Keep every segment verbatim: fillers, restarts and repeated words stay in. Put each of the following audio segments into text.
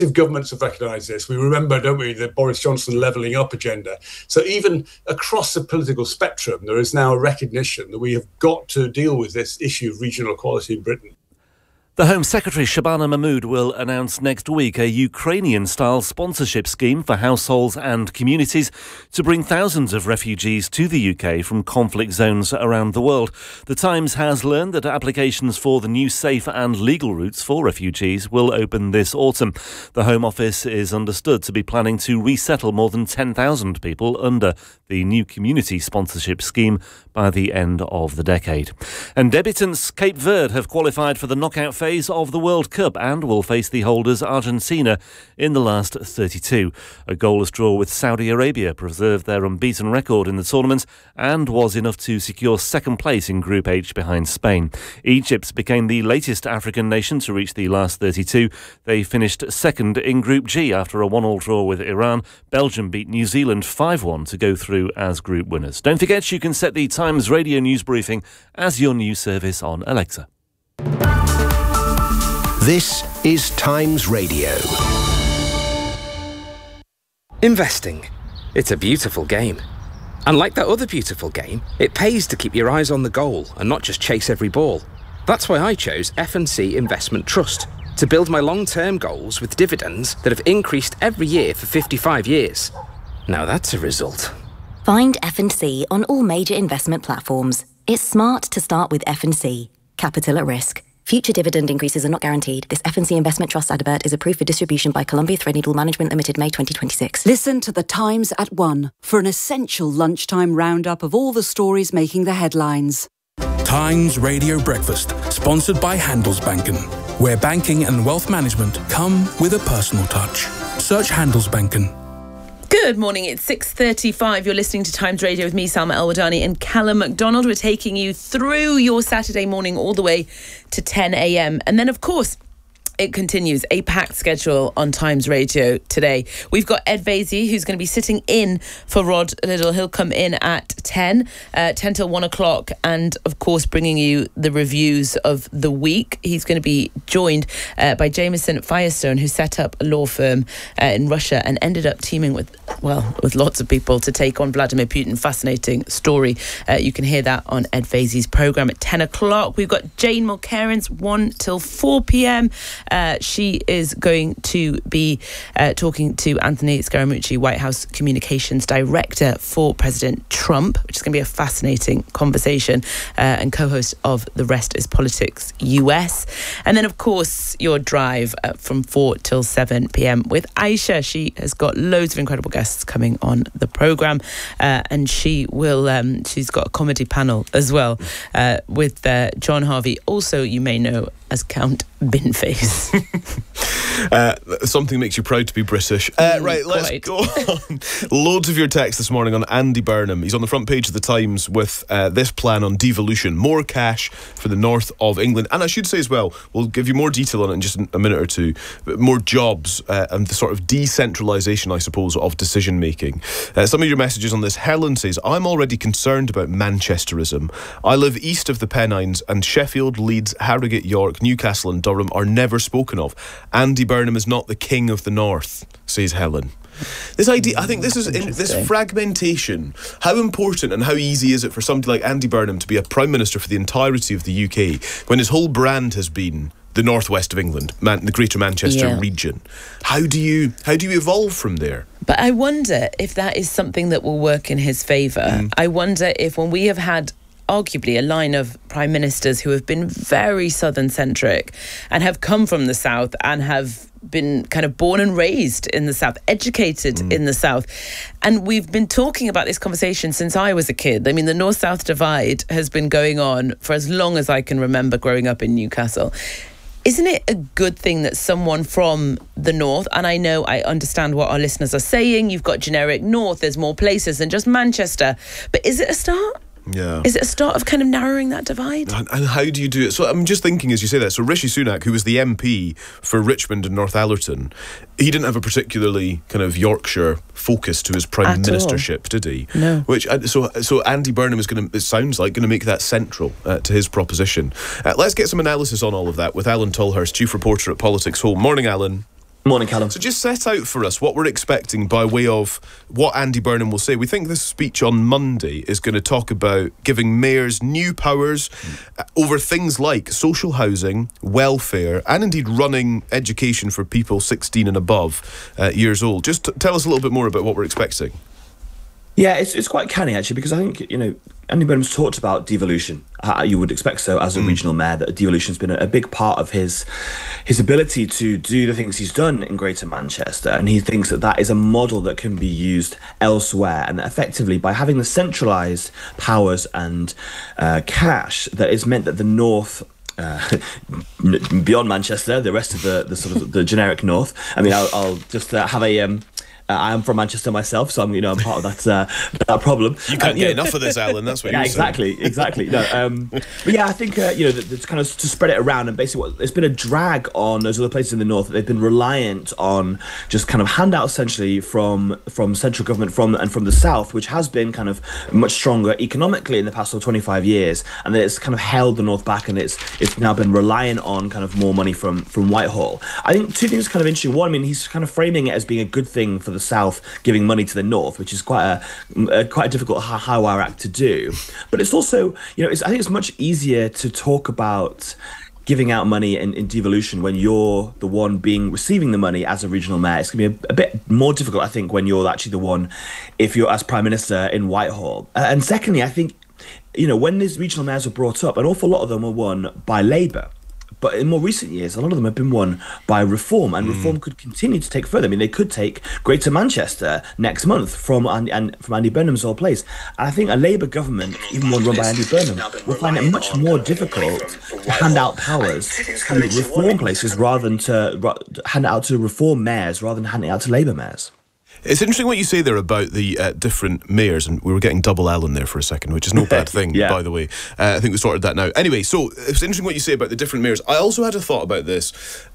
governments have recognised this. We remember, don't we, the Boris Johnson levelling up agenda. So even across the political spectrum, there is now a recognition that we have got to deal with this issue of regional equality in Britain. The Home Secretary Shabana Mahmood will announce next week a Ukrainian-style sponsorship scheme for households and communities to bring thousands of refugees to the U K from conflict zones around the world. The Times has learned that applications for the new safe and legal routes for refugees will open this autumn. The Home Office is understood to be planning to resettle more than ten thousand people under the new community sponsorship scheme by the end of the decade. And debutants Cape Verde have qualified for the knockout phase of the World Cup and will face the holders Argentina in the last thirty-two. A goalless draw with Saudi Arabia preserved their unbeaten record in the tournament and was enough to secure second place in Group H behind Spain. Egypt became the latest African nation to reach the last thirty-two. They finished second in Group G after a one-all draw with Iran. Belgium beat New Zealand five one to go through as group winners. Don't forget you can set the Times Radio News Briefing as your news service on Alexa. This is Times Radio. Investing. It's a beautiful game. And like that other beautiful game, it pays to keep your eyes on the goal and not just chase every ball. That's why I chose F and C Investment Trust to build my long-term goals with dividends that have increased every year for fifty-five years. Now that's a result. Find F and C on all major investment platforms. It's smart to start with F and C. Capital at risk. Future dividend increases are not guaranteed. This F and C Investment Trust advert is approved for distribution by Columbia Threadneedle Management Limited, May twenty twenty-six. Listen to The Times at one for an essential lunchtime roundup of all the stories making the headlines. Times Radio Breakfast, sponsored by Handelsbanken, where banking and wealth management come with a personal touch. Search Handelsbanken. Good morning, it's six thirty-five. You're listening to Times Radio with me, Salma El-Wadani, and Callum MacDonald. We're taking you through your Saturday morning all the way to ten a.m. And then, of course, it continues. A packed schedule on Times Radio today. We've got Ed Vaizey, who's going to be sitting in for Rod Liddle. He'll come in at ten, uh, ten till one o'clock, and of course bringing you the reviews of the week. He's going to be joined uh, by Jameson Firestone, who set up a law firm uh, in Russia and ended up teaming with, well, with lots of people to take on Vladimir Putin. Fascinating story. Uh, you can hear that on Ed Vaizey's programme at ten o'clock. We've got Jane Mulcairns, one till four p.m. Uh, she is going to be uh, talking to Anthony Scaramucci, White House Communications Director for President Trump, which is going to be a fascinating conversation, uh, and co-host of The Rest is Politics U S. And then, of course, your drive uh, from four till seven p.m. with Aisha. She has got loads of incredible guests coming on the programme, uh, and she will, um, she's got a comedy panel as well uh, with uh, John Harvey, also you may know as Count Binface. uh, something makes you proud to be British. Uh, Mm, right, let's quite. go on. Loads of your text this morning on Andy Burnham. He's on the front page of the Times with uh, this plan on devolution. More cash for the north of England. And I should say as well, we'll give you more detail on it in just a minute or two, but more jobs uh, and the sort of decentralisation, I suppose, of decision making. Uh, some of your messages on this. Helen says, I'm already concerned about Manchesterism. I live east of the Pennines and Sheffield, Leeds, Harrogate, York, Newcastle and Durham are never spoken of. Andy Burnham is not the king of the north, says Helen. This idea, I think this is in, this fragmentation. How important and how easy is it for somebody like Andy Burnham to be a Prime Minister for the entirety of the U K when his whole brand has been the northwest of England, Man, the Greater Manchester Yeah. region? How do you how do you evolve from there? But I wonder if that is something that will work in his favour. Mm. I wonder if when we have had arguably a line of prime ministers who have been very southern-centric and have come from the south and have been kind of born and raised in the south, educated mm. in the south. And we've been talking about this conversation since I was a kid. I mean, the north-south divide has been going on for as long as I can remember growing up in Newcastle. Isn't it a good thing that someone from the north, and I know I understand what our listeners are saying, you've got generic north, there's more places than just Manchester, but is it a start? Yeah. Is it a start of kind of narrowing that divide? And, and how do you do it? So I'm just thinking as you say that. So Rishi Sunak, who was the M P for Richmond and North Allerton, he didn't have a particularly kind of Yorkshire focus to his prime At ministership, all. did he? No. Which so so Andy Burnham is going to, it sounds like, going to make that central uh, to his proposition. Uh, let's get some analysis on all of that with Alan Tolhurst, chief reporter at Politics Home. Morning, Alan. Morning, Callum. So just set out for us what we're expecting by way of what Andy Burnham will say. We think this speech on Monday is going to talk about giving mayors new powers mm. over things like social housing, welfare, and indeed running education for people sixteen and above uh, years old. Just t- tell us a little bit more about what we're expecting. Yeah, it's it's quite canny, actually, because I think, you know, Andy Burnham's talked about devolution. Uh, you would expect so as a mm. regional mayor, that devolution's been a, a big part of his his ability to do the things he's done in Greater Manchester, and he thinks that that is a model that can be used elsewhere, and that effectively by having the centralised powers and uh, cash, that it's meant that the North... Uh, beyond Manchester, the rest of the, the sort of the generic North. I mean, I'll, I'll just uh, have a... Um, Uh, I am from Manchester myself, so I'm, you know, I'm part of that uh, that problem. You can't um, get you enough know, of this, Alan. That's what yeah, you're exactly, saying. exactly. No, um, but yeah, I think uh, you know, it's kind of to spread it around, and basically, what, it's been a drag on those other places in the north. They've been reliant on just kind of handouts, essentially, from from central government, from and from the south, which has been kind of much stronger economically in the past sort of twenty-five years, and that it's kind of held the north back, and it's it's now been reliant on kind of more money from from Whitehall. I think two things kind of interesting. One, I mean, he's kind of framing it as being a good thing for the south, giving money to the north, which is quite a, a quite a difficult high wire act to do. But it's also, you know, it's, I think it's much easier to talk about giving out money in, in devolution when you're the one being receiving the money as a regional mayor. It's going to be a, a bit more difficult, I think, when you're actually the one, if you're as Prime Minister in Whitehall. Uh, and secondly, I think, you know, when these regional mayors were brought up, an awful lot of them were won by Labour. But in more recent years, a lot of them have been won by Reform, and mm. Reform could continue to take further. I mean, they could take Greater Manchester next month from Andy, and from Andy Burnham's old place. And I think a Labour government, even one run by Andy Burnham, will find it much more difficult to hand out powers to Reform places rather than to hand it out to Reform mayors rather than hand it out to Labour mayors. It's interesting what you say there about the uh, different mayors, and we were getting double Alan there for a second, which is no bad thing, yeah. by the way. Uh, I think we sorted that now. Anyway, so it's interesting what you say about the different mayors. I also had a thought about this.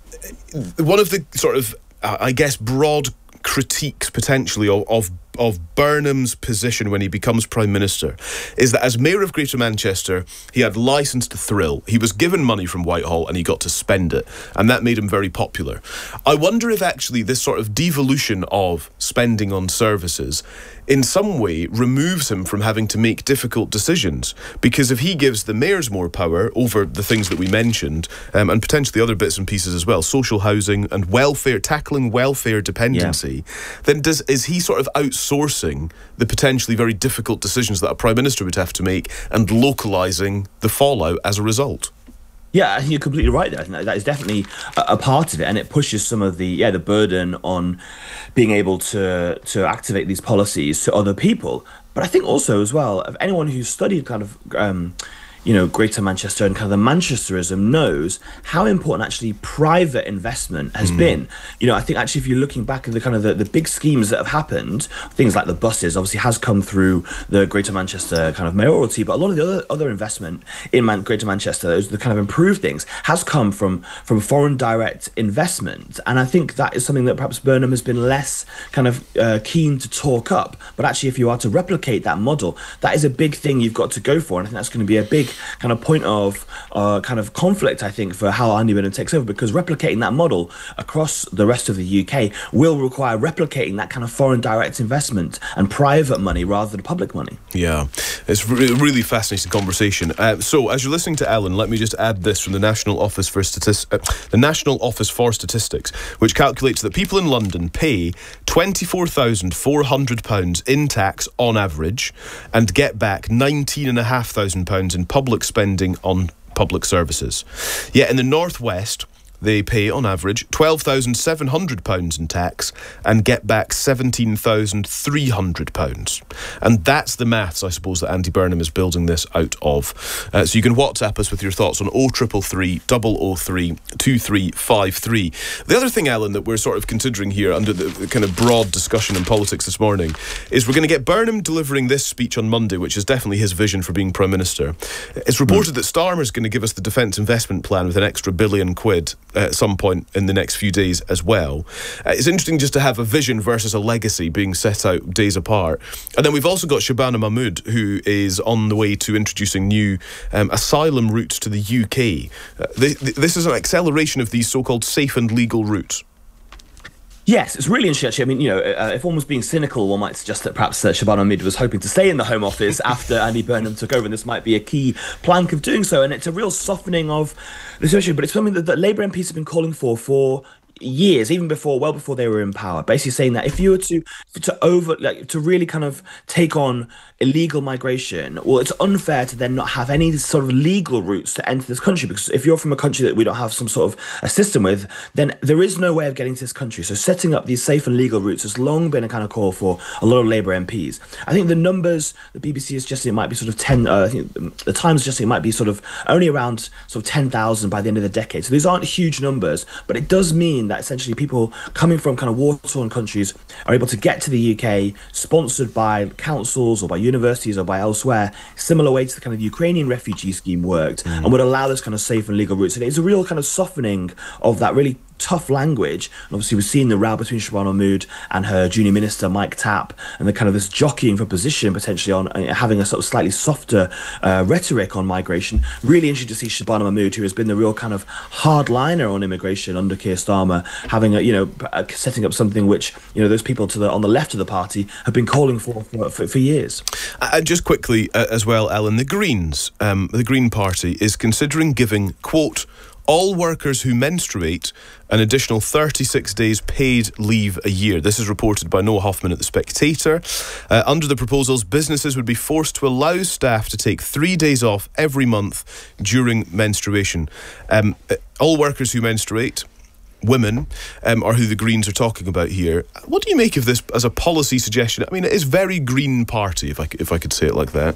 One of the sort of, uh, I guess, broad critiques potentially of, of of Burnham's position when he becomes Prime Minister is that as Mayor of Greater Manchester, he had licence to thrill. He was given money from Whitehall and he got to spend it, and that made him very popular. I wonder if actually this sort of devolution of spending on services in some way removes him from having to make difficult decisions, because if he gives the mayors more power over the things that we mentioned, um, and potentially other bits and pieces as well, social housing and welfare, tackling welfare dependency, yeah. then does is he sort of outsourcing the potentially very difficult decisions that a Prime Minister would have to make and localising the fallout as a result? Yeah, you're completely right there. I think that is definitely a, a part of it, and it pushes some of the yeah the burden on being able to to activate these policies to other people. But I think also as well, of anyone who's studied kind of um, you know Greater Manchester and kind of the Manchesterism knows how important actually private investment has mm. been. You know, I think actually if you're looking back at the kind of the, the big schemes that have happened, things like the buses obviously has come through the Greater Manchester kind of mayoralty, but a lot of the other other investment in Man- Greater Manchester, those the kind of improved things, has come from from foreign direct investment. And I think that is something that perhaps Burnham has been less kind of uh, keen to talk up. But actually, if you are to replicate that model, that is a big thing you've got to go for, and I think that's going to be a big kind of point of uh, kind of conflict, I think, for how Andy Burnham takes over, because replicating that model across the rest of the U K will require replicating that kind of foreign direct investment and private money rather than public money. Yeah, it's a re- really fascinating conversation. Uh, so, as you're listening to Alan, let me just add this from the National Office for Statist- uh, the National Office for Statistics, which calculates that people in London pay twenty-four thousand four hundred pounds in tax on average and get back nineteen thousand five hundred pounds in public spending on public services. Yet in the Northwest, they pay, on average, twelve thousand seven hundred pounds in tax and get back seventeen thousand three hundred pounds. And that's the maths, I suppose, that Andy Burnham is building this out of. Uh, so you can WhatsApp us with your thoughts on oh three three three, oh oh three, two three five three. The other thing, Alan, that we're sort of considering here under the, the kind of broad discussion in politics this morning is we're going to get Burnham delivering this speech on Monday, which is definitely his vision for being Prime Minister. It's reported mm. that Starmer's going to give us the Defence Investment Plan with an extra billion quid at some point in the next few days as well. Uh, it's interesting just to have a vision versus a legacy being set out days apart. And then we've also got Shabana Mahmood, who is on the way to introducing new um, asylum routes to the U K. Uh, th- th- this is an acceleration of these so-called safe and legal routes. Yes, it's really interesting, actually. I mean, you know, uh, if one was being cynical, one might suggest that perhaps uh, Shabana Mahmood was hoping to stay in the Home Office after Andy Burnham took over, and this might be a key plank of doing so. And it's a real softening of the situation, but it's something that, that Labour M Ps have been calling for for years, even before, well before they were in power, basically saying that if you were to to over like to really kind of take on illegal migration, well, it's unfair to then not have any sort of legal routes to enter this country, because if you're from a country that we don't have some sort of a system with, then there is no way of getting to this country. So setting up these safe and legal routes has long been a kind of call for a lot of Labour M Ps. I think the numbers the B B C is suggesting it might be sort of ten. Uh, I think the Times is suggesting it might be sort of only around sort of ten thousand by the end of the decade. So these aren't huge numbers, but it does mean that essentially people coming from kind of war-torn countries are able to get to the U K, sponsored by councils or by universities or by elsewhere, similar way to the kind of Ukrainian refugee scheme worked, mm. and would allow this kind of safe and legal routes. And it's a real kind of softening of that really tough language. And obviously we've seen the row between Shabana Mahmood and her junior minister Mike Tapp, and the kind of this jockeying for position potentially on uh, having a sort of slightly softer uh, rhetoric on migration. Really interesting to see Shabana Mahmood, who has been the real kind of hardliner on immigration under Keir Starmer, having a, you know, uh, setting up something which, you know, those people to the on the left of the party have been calling for for, for, for years. Uh, just quickly uh, as well, Alan, the Greens, um, the Green Party is considering giving, quote, all workers who menstruate an additional thirty-six days paid leave a year. This is reported by Noah Hoffman at The Spectator. Uh, under the proposals, businesses would be forced to allow staff to take three days off every month during menstruation. Um, all workers who menstruate, women, um, are who the Greens are talking about here. What do you make of this as a policy suggestion? I mean, it is very Green Party, if I, if I could say it like that.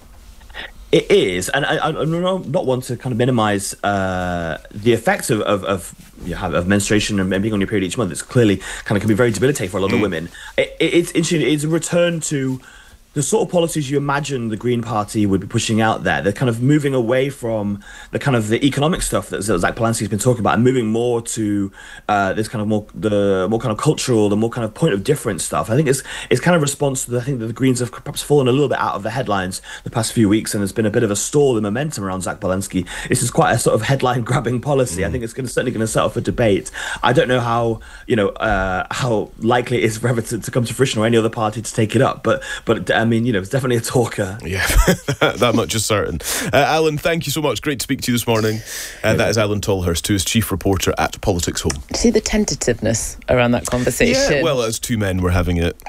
It is, and I, I'm not one to kind of minimise uh, the effects of of, of, you know, of menstruation and being on your period each month. It's clearly kind of can be very debilitating for a lot mm. of women. It, it, it's interesting. It's a return to the sort of policies you imagine the Green Party would be pushing out there. They're kind of moving away from the kind of the economic stuff that Zach Polanski's been talking about, and moving more to uh, this kind of more the more kind of cultural, the more kind of point of difference stuff. I think it's it's kind of response to the, I think that the Greens have perhaps fallen a little bit out of the headlines the past few weeks, and there's been a bit of a stall in momentum around Zach Polanski. This is quite a sort of headline grabbing policy. Mm. I think it's going to, certainly going to set up a debate. I don't know how you know uh, how likely it is for ever to, to come to fruition or any other party to take it up, but but. I mean, you know, it's definitely a talker. Yeah, that much is certain. Uh, Alan, thank you so much. Great to speak to you this morning. Uh, that is Alan Tolhurst, who is chief reporter at Politics Home. See the tentativeness around that conversation? Yeah, well, as two men were having it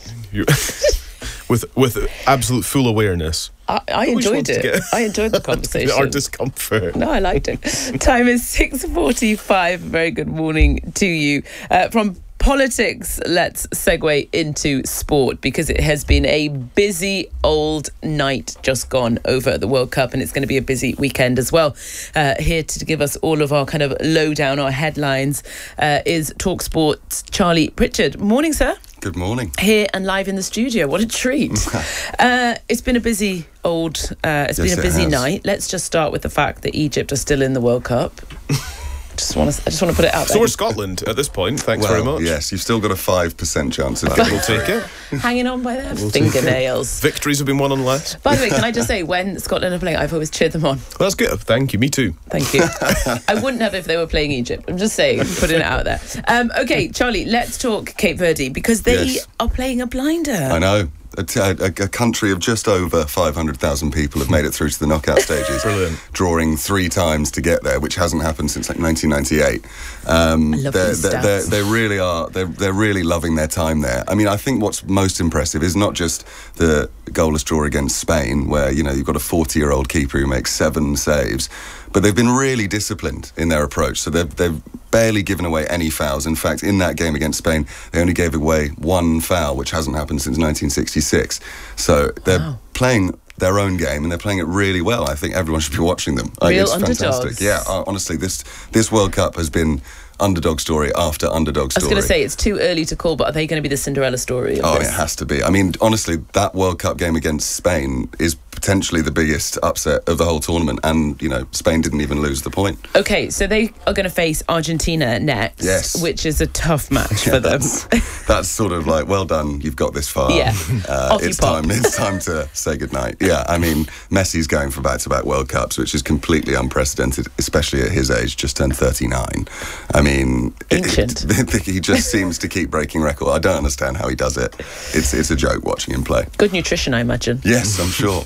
with with absolute full awareness. I, I enjoyed it. Get... I enjoyed the conversation. Our discomfort. No, I liked it. Time is six forty-five. Very good morning to you. Uh, from politics, let's segue into sport, because it has been a busy old night just gone over the World Cup, and it's going to be a busy weekend as well. Uh, here to give us all of our kind of lowdown, our headlines, uh, is TalkSport's Charlie Pritchard. Morning, sir. Good morning. Here and live in the studio. What a treat. uh, it's been a busy old, uh, it's yes, been a busy it night. Let's just start with the fact that Egypt are still in the World Cup. Just want to, I just want to put it out there. So we're Scotland at this point. Thanks well, very much. Yes, you've still got a five percent chance of getting. We'll take it. Hanging on by their we'll fingernails. Victories have been won on less. By the way, can I just say, when Scotland are playing, I've always cheered them on. Well, that's good. Thank you. Me too. Thank you. I wouldn't have if they were playing Egypt. I'm just saying, putting it out there. Um, okay, Charlie, let's talk Cape Verde, because they yes. are playing a blinder. I know. A, a, a country of just over five hundred thousand people have made it through to the knockout stages. Brilliant. Drawing three times to get there, which hasn't happened since like nineteen ninety-eight. Um, I love they're, these they're, they're, they really are. They're, they're really loving their time there. I mean, I think what's most impressive is not just the goalless draw against Spain, where, you know, you've got a forty-year-old keeper who makes seven saves, but they've been really disciplined in their approach. So they've, they've barely given away any fouls. In fact, in that game against Spain, they only gave away one foul, which hasn't happened since nineteen sixty-six. So they're wow. playing their own game, and they're playing it really well. I think everyone should be watching them. Real it's underdogs. Fantastic. Yeah, honestly, this this World Cup has been underdog story after underdog story. I was going to say, it's too early to call, but are they going to be the Cinderella story of Oh, this? It has to be. I mean, honestly, that World Cup game against Spain is potentially the biggest upset of the whole tournament. And, you know, Spain didn't even lose the point. Okay, so they are going to face Argentina next, yes. which is a tough match yeah, for them. That's, that's sort of like, well done, you've got this far. Yeah, uh, Off it's you pop. time. It's time to say goodnight. Yeah, I mean, Messi's going for back-to-back World Cups, which is completely unprecedented, especially at his age, just turned thirty-nine. I mean, ancient. It, it, he just seems to keep breaking records. I don't understand how he does it. It's it's a joke watching him play. Good nutrition, I imagine. Yes, I'm sure.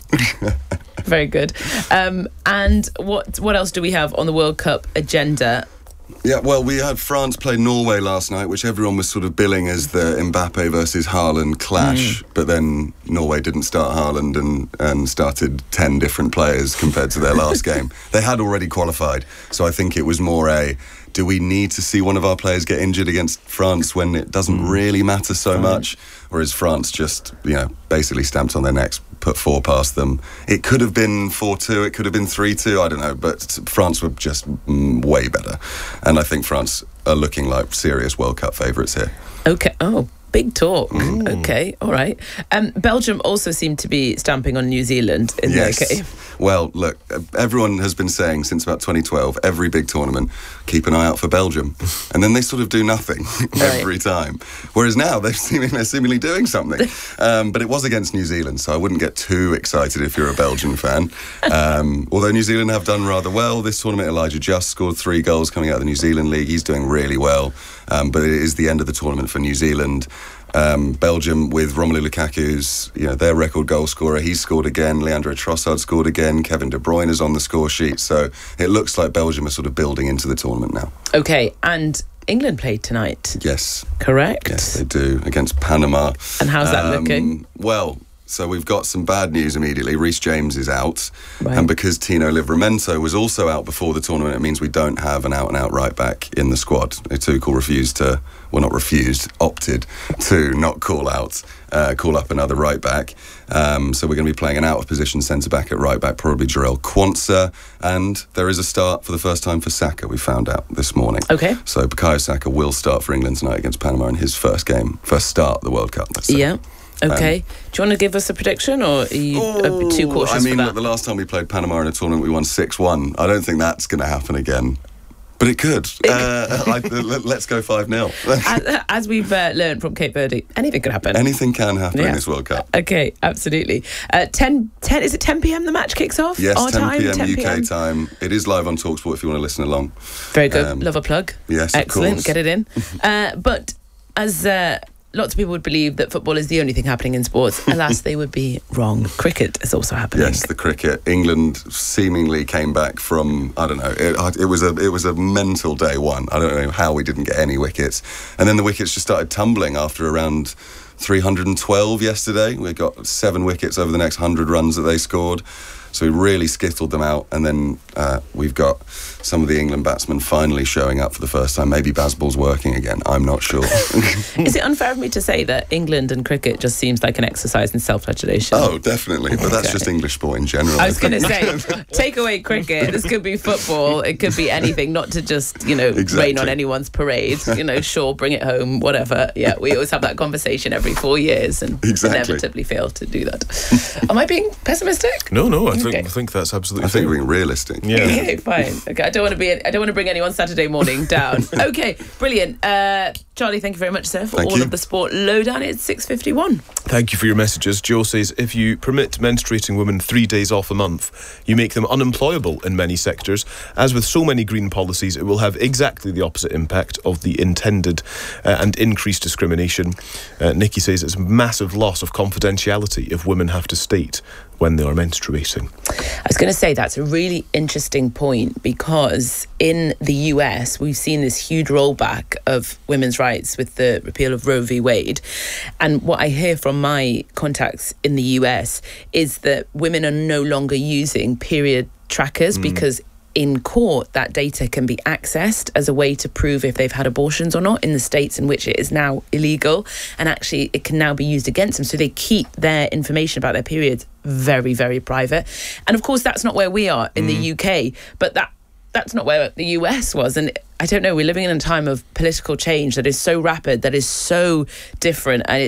Very good. Um, and what what else do we have on the World Cup agenda? Yeah, well, we had France play Norway last night, which everyone was sort of billing as the Mbappe versus Haaland clash. Mm. But then Norway didn't start Haaland and, and started ten different players compared to their last game. They had already qualified, so I think it was more a, do we need to see one of our players get injured against France when it doesn't really matter so right. much? Or is France just, you know, basically stamped on their necks, put four past them? It could have been four two, it could have been three two, I don't know, but France were just mm, way better. And I think France are looking like serious World Cup favourites here. Okay, oh, big talk. Mm. Okay, all right. Um, Belgium also seemed to be stamping on New Zealand in yes. their game. Well, look, everyone has been saying since about twenty twelve, every big tournament, keep an eye out for Belgium. And then they sort of do nothing every right. time. Whereas now they're seemingly, they're seemingly doing something. Um, but it was against New Zealand, so I wouldn't get too excited if you're a Belgian fan. Um, although New Zealand have done rather well this tournament. Elijah Just scored three goals coming out of the New Zealand League. He's doing really well. Um, but it is the end of the tournament for New Zealand. Um, Belgium with Romelu Lukaku's, you know, their record goal scorer. He's scored again. Leandro Trossard scored again. Kevin De Bruyne is on the score sheet. So it looks like Belgium are sort of building into the tournament now. Okay, and England played tonight. Yes. Correct? Yes, they do, against Panama. And how's that um, looking? Well, so we've got some bad news immediately. Reece James is out. Right. And because Tino Livramento was also out before the tournament, it means we don't have an out-and-out right-back in the squad. Tuchel refused to, well, not refused, opted to not call out, uh, call up another right-back. Um, so we're going to be playing an out-of-position centre-back at right-back, probably Jarell Quansah. And there is a start for the first time for Saka, we found out this morning. Okay. So Bukayo Saka will start for England tonight against Panama in his first game, first start of the World Cup. Let's say. Yeah. Okay. Um, Do you want to give us a prediction, or are you oh, uh, too cautious I mean, for that? look, the last time we played Panama in a tournament, we won six one. I don't think that's going to happen again. But it could. uh, I, let's go five nil. as, as we've uh, learned from Cape Verde, anything could happen. Anything can happen yeah. in this World Cup. Okay, absolutely. Uh, ten, ten, is it ten p.m. the match kicks off? Yes, Our ten time, p.m. ten U K p.m. time. It is live on TalkSport if you want to listen along. Very good. Um, Love a plug. Yes, excellent. of course. Get it in. uh, but as uh, lots of people would believe that football is the only thing happening in sports, alas, they would be wrong. Cricket is also happening. Yes, the cricket. England seemingly came back from, I don't know, it, it was a it was a mental day one. I don't know how we didn't get any wickets. And then the wickets just started tumbling after around three hundred twelve yesterday. We got seven wickets over the next one hundred runs that they scored. So we really skittled them out. And then uh, we've got some of the England batsmen finally showing up for the first time. Maybe Bazball's working again. I'm not sure. Is it unfair of me to say that England and cricket just seems like an exercise in self-flagellation? Oh, definitely. But that's Okay. just English sport in general. I was going to say, take away cricket. This could be football. It could be anything, not to just, you know, Exactly. rain on anyone's parade. You know, sure, bring it home, whatever. Yeah, we always have that conversation every four years and Exactly. inevitably fail to do that. Am I being pessimistic? No, no, I think Okay. I think that's absolutely. I think fair. we're being realistic. Yeah. Okay, fine. Okay, I don't want to be. I don't want to bring anyone Saturday morning down. Okay, brilliant. Uh, Charlie, thank you very much, sir, for Thank all you. of the sport lowdown. It's six fifty-one. Thank you for your messages. Joe says, if you permit menstruating women three days off a month, you make them unemployable in many sectors. As with so many green policies, it will have exactly the opposite impact of the intended uh, and increased discrimination. Uh, Nikki says it's a massive loss of confidentiality if women have to state when they are menstruating. I was going to say that's a really interesting point, because in the U S we've seen this huge rollback of women's rights with the repeal of Roe v. Wade. And what I hear from my contacts in the U S is that women are no longer using period trackers mm. because in court, that data can be accessed as a way to prove if they've had abortions or not in the states in which it is now illegal. And actually, it can now be used against them. So they keep their information about their periods very, very private. And of course, that's not where we are in mm. the U K, but that that's not where the U S was. And I don't know, we're living in a time of political change that is so rapid, that is so different, and it is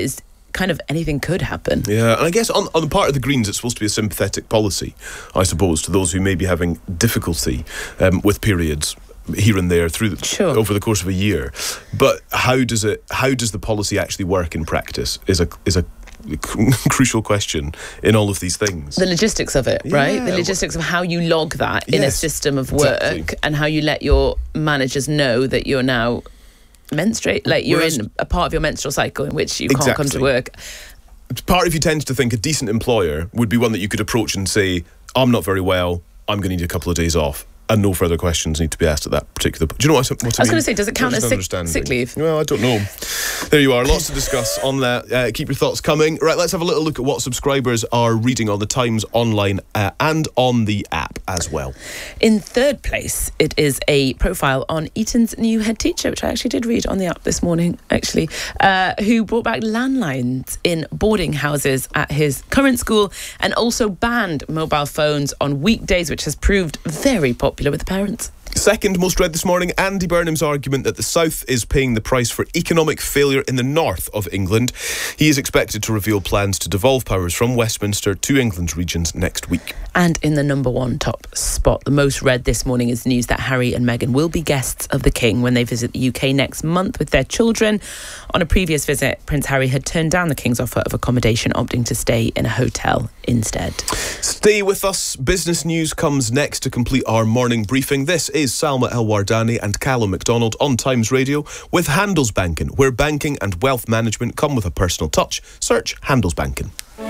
kind of anything could happen. Yeah, and I guess on, on the part of the Greens, it's supposed to be a sympathetic policy, I suppose, to those who may be having difficulty um, with periods here and there through the, sure. over the course of a year. But how does it? How does the policy actually work in practice? Is a is a crucial question in all of these things. The logistics of it, yeah. right? The logistics of how you log that yes, in a system of work exactly. and how you let your managers know that you're now menstruate, like you're Whereas, in a part of your menstrual cycle in which you exactly. can't come to work. Part of you tends to think a decent employer would be one that you could approach and say, I'm not very well, I'm going to need a couple of days off. And no further questions need to be asked at that particular point. Do you know what, what I mean? I was going to say, does it count as sick, sick leave? Well, I don't know. There you are. Lots to discuss on that. Uh, keep your thoughts coming. Right, let's have a little look at what subscribers are reading on the Times online uh, and on the app as well. In third place, it is a profile on Eton's new head teacher, which I actually did read on the app this morning, actually, uh, who brought back landlines in boarding houses at his current school and also banned mobile phones on weekdays, which has proved very popular with the parents. Second most read this morning, Andy Burnham's argument that the South is paying the price for economic failure in the north of England. He is expected to reveal plans to devolve powers from Westminster to England's regions next week. And in the number one top spot, the most read this morning is the news that Harry and Meghan will be guests of the King when they visit the U K next month with their children. On a previous visit, Prince Harry had turned down the King's offer of accommodation, opting to stay in a hotel instead. Stay with us. Business news comes next to complete our morning briefing. This is Salma El-Wardani and Callum McDonald on Times Radio with Handelsbanken, where banking and wealth management come with a personal touch. Search Handelsbanken.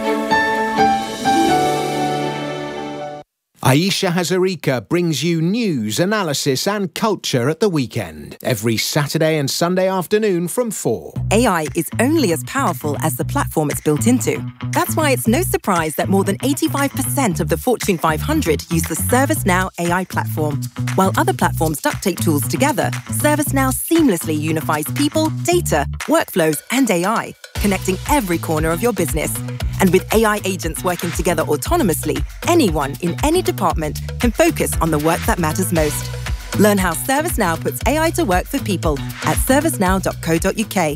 Aisha Hazarika brings you news, analysis and culture at the weekend. Every Saturday and Sunday afternoon from four. A I is only as powerful as the platform it's built into. That's why it's no surprise that more than eighty-five percent of the Fortune five hundred use the ServiceNow A I platform. While other platforms duct tape tools together, ServiceNow seamlessly unifies people, data, workflows and A I, connecting every corner of your business. And with A I agents working together autonomously, anyone in any department can focus on the work that matters most. Learn how ServiceNow puts A I to work for people at servicenow dot co dot uk.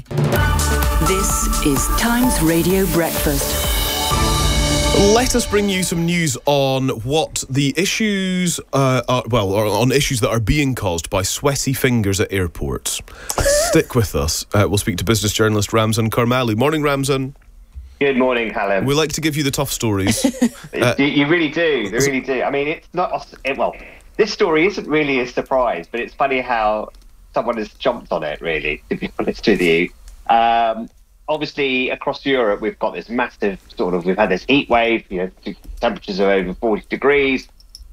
This is Times Radio Breakfast. Let us bring you some news on what the issues uh, are, well, on issues that are being caused by sweaty fingers at airports. Stick with us. Uh, we'll speak to business journalist Ramzan Karmali. Morning, Ramzan. Good morning, Callum. We like to give you the tough stories. uh, you, you really do. You really do. I mean, it's not. It, well, this story isn't really a surprise, but it's funny how someone has jumped on it. Really, to be honest with you. Um, obviously, across Europe, we've got this massive sort of. We've had this heat wave. You know, temperatures are over forty degrees,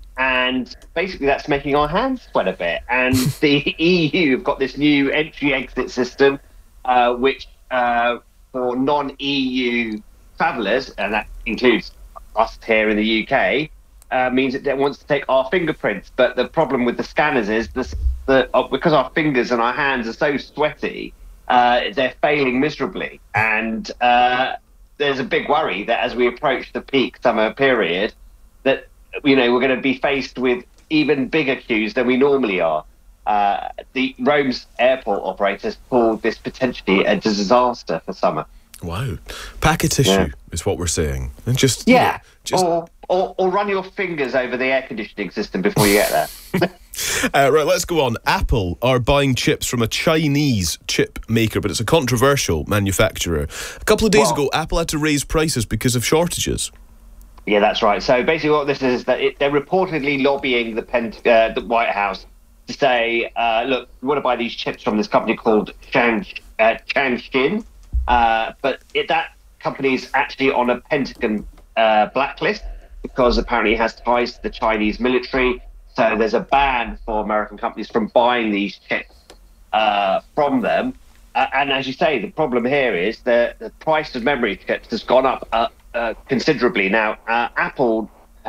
and basically that's making our hands sweat a bit. And the E U have got this new entry-exit system, uh, which. Uh, for non-E U travellers, and that includes us here in the U K, uh, means that it wants to take our fingerprints. But the problem with the scanners is this, the, uh, because our fingers and our hands are so sweaty, uh, they're failing miserably. And uh, there's a big worry that as we approach the peak summer period, that you know we're going to be faced with even bigger queues than we normally are. Uh, the Rome's airport operators called this potentially a disaster for summer. Wow. Pack a tissue yeah. is what we're saying. And just Yeah, you know, just... Or, or, or run your fingers over the air conditioning system before you get there. uh, right, let's go on. Apple are buying chips from a Chinese chip maker, but it's a controversial manufacturer. A couple of days well, ago, Apple had to raise prices because of shortages. Yeah, that's right. So basically what this is, that it, they're reportedly lobbying the, Pent- uh, the White House to say, uh, look, we want to buy these chips from this company called Chang, uh, Changshin, uh, but it, that company is actually on a Pentagon uh, blacklist because apparently it has ties to the Chinese military. So there's a ban for American companies from buying these chips uh, from them. Uh, and as you say, the problem here is that the price of memory chips has gone up uh, uh, considerably. Now, uh, Apple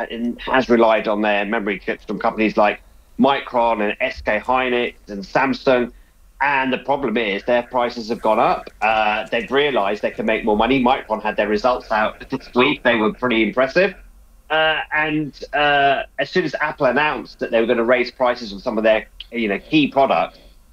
has relied on their memory chips from companies like Micron and S K Hynix and Samsung, and the problem is their prices have gone up. Uh, they've realised they can make more money. Micron had their results out this week; they were pretty impressive. Uh, and uh, as soon as Apple announced that they were going to raise prices on some of their, you know, key products,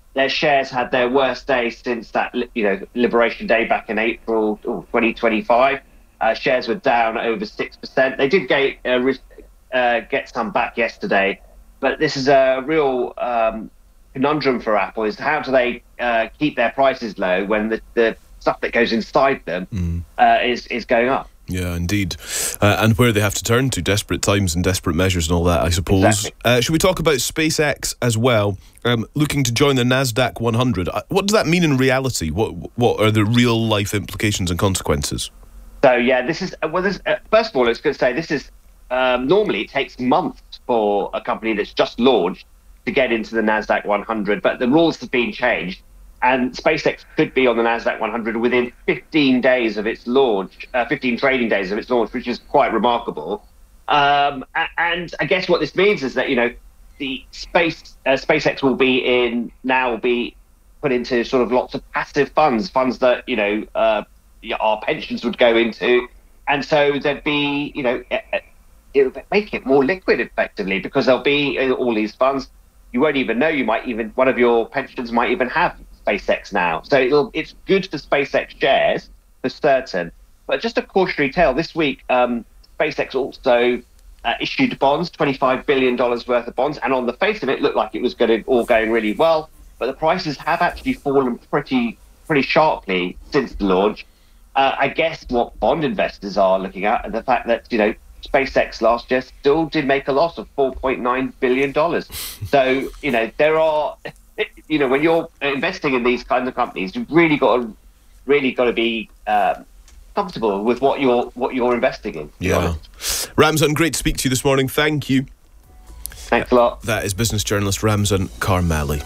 their shares had their worst day since that, you know, Liberation Day back in April twenty twenty-five. Uh, shares were down over six percent. They did get uh, uh, get some back yesterday, but this is a real um, conundrum for Apple: is how do they uh, keep their prices low when the, the stuff that goes inside them mm. uh, is is going up? Yeah, indeed. Uh, and where they have to turn to, desperate times and desperate measures and all that, I suppose. Exactly. Uh, should we talk about SpaceX as well? Um, looking to join the NASDAQ one hundred. What does that mean in reality? What what are the real life implications and consequences? So, yeah, this is, well, this, uh, first of all, I was going to say, this is, um, normally it takes months for a company that's just launched to get into the NASDAQ one hundred, but the rules have been changed. And SpaceX could be on the NASDAQ one hundred within fifteen days of its launch, uh, fifteen trading days of its launch, which is quite remarkable. Um, and I guess what this means is that, you know, the space uh, SpaceX will be in now will be put into sort of lots of passive funds, funds that, you know, uh, our pensions would go into. And so there'd be, you know, it would make it more liquid effectively, because there'll be all these funds. You won't even know. You might even, one of your pensions might even have SpaceX now. So it'll, it's good for SpaceX shares for certain. But just a cautionary tale, this week, um, SpaceX also uh, issued bonds, twenty-five billion dollars worth of bonds. And on the face of it, it looked like it was going to, all going really well. But the prices have actually fallen pretty, pretty sharply since the launch. Uh, I guess what bond investors are looking at, and the fact that, you know, SpaceX last year still did make a loss of four point nine billion dollars. So, you know, there are, you know, when you're investing in these kinds of companies, you've really got to, really got to be um, comfortable with what you're, what you're investing in. Yeah. Ramzan, great to speak to you this morning. Thank you. Thanks a lot. That is business journalist Ramzan Karmali.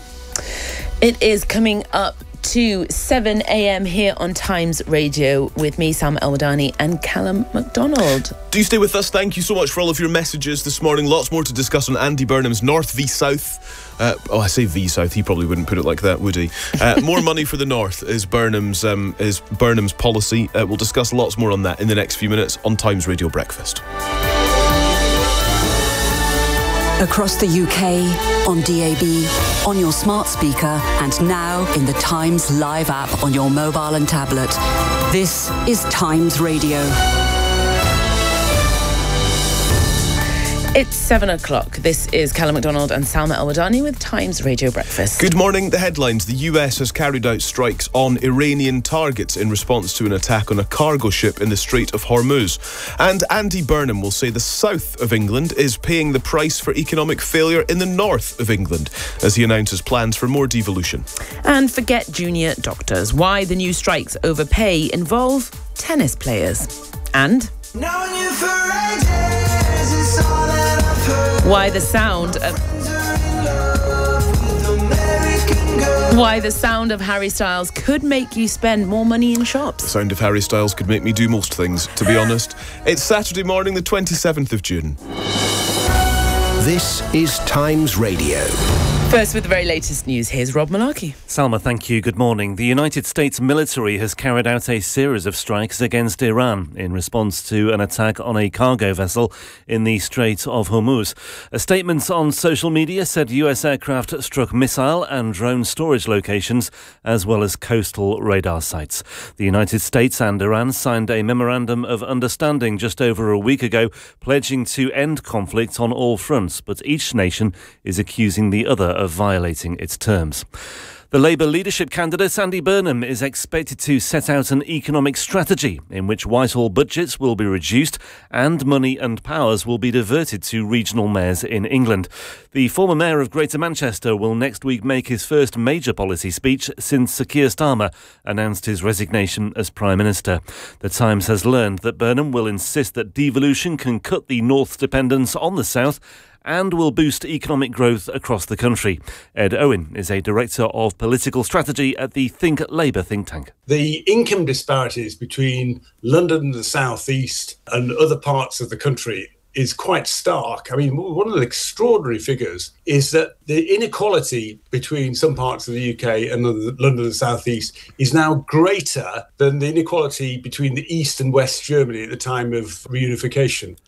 It is coming up to seven a.m. here on Times Radio with me, Salma Al-Wadani, and Callum McDonald. Do stay with us. Thank you so much for all of your messages this morning. Lots more to discuss on Andy Burnham's North v South. Uh, oh, I say v South. He probably wouldn't put it like that, would he? Uh, more money for the North is Burnham's um, is Burnham's policy. Uh, we'll discuss lots more on that in the next few minutes on Times Radio Breakfast. Across the U K, on D A B, on your smart speaker, and now in the Times Live app on your mobile and tablet. This is Times Radio. It's seven o'clock. This is Callum McDonald and Salma Al-Wadani with Times Radio Breakfast. Good morning. The headlines. The U S has carried out strikes on Iranian targets in response to an attack on a cargo ship in the Strait of Hormuz. And Andy Burnham will say the south of England is paying the price for economic failure in the north of England as he announces plans for more devolution. And forget junior doctors. Why the new strikes over pay involve tennis players. And why the sound of why the sound of Harry Styles could make you spend more money in shops. The sound of Harry Styles could make me do most things, to be honest. It's Saturday morning, the twenty-seventh of June. This is Times Radio. First, with the very latest news, here's Rob Malarkey. Salma, thank you. Good morning. The United States military has carried out a series of strikes against Iran in response to an attack on a cargo vessel in the Strait of Hormuz. A statement on social media said U S aircraft struck missile and drone storage locations as well as coastal radar sites. The United States and Iran signed a memorandum of understanding just over a week ago, pledging to end conflict on all fronts, but each nation is accusing the other of violating its terms. The Labour leadership candidate Andy Burnham is expected to set out an economic strategy in which Whitehall budgets will be reduced and money and powers will be diverted to regional mayors in England. The former mayor of Greater Manchester will next week make his first major policy speech since Sir Keir Starmer announced his resignation as Prime Minister. The Times has learned that Burnham will insist that devolution can cut the North's dependence on the South and will boost economic growth across the country. Ed Owen is a director of political strategy at the Think Labour think tank. The income disparities between London and the South East and other parts of the country is quite stark. I mean, one of the extraordinary figures is that the inequality between some parts of the U K and London and the South East is now greater than the inequality between the East and West Germany at the time of reunification.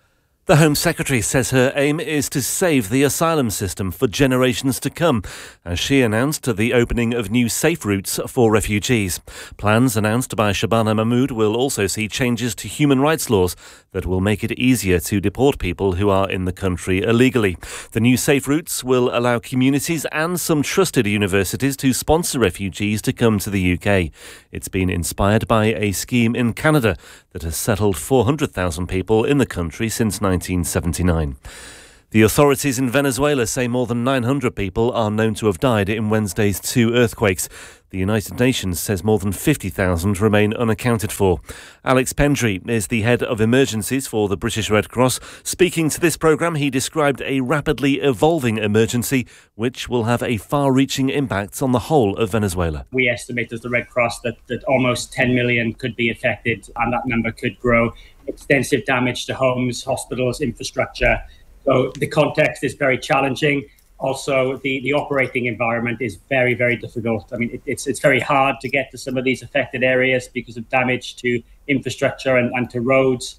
The Home Secretary says her aim is to save the asylum system for generations to come, as she announced the opening of new safe routes for refugees. Plans announced by Shabana Mahmood will also see changes to human rights laws that will make it easier to deport people who are in the country illegally. The new safe routes will allow communities and some trusted universities to sponsor refugees to come to the U K. It's been inspired by a scheme in Canada that has settled four hundred thousand people in the country since nineteen seventy-nine. The authorities in Venezuela say more than nine hundred people are known to have died in Wednesday's two earthquakes. The United Nations says more than fifty thousand remain unaccounted for. Alex Pendry is the head of emergencies for the British Red Cross. Speaking to this programme, he described a rapidly evolving emergency which will have a far-reaching impact on the whole of Venezuela. We estimate as the Red Cross that, that almost ten million could be affected, and that number could grow. Extensive damage to homes, hospitals, infrastructure. So the context is very challenging. Also, the, the operating environment is very, very difficult. I mean, it, it's it's very hard to get to some of these affected areas because of damage to infrastructure and, and to roads.